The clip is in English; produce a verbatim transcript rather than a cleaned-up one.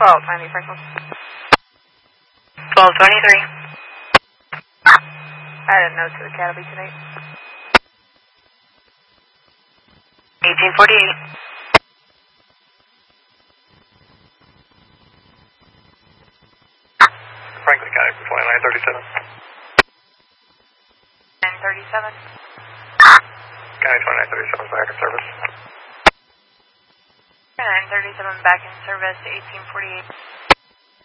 twelve twenty, Franklin. twelve twenty-three. Add a note to the Catalby tonight. eighteen forty-eight. Franklin County for twenty-nine thirty-seven. nine thirty-seven. County twenty-nine thirty-seven back in service. nine thirty-seven back in service, eighteen forty-eight.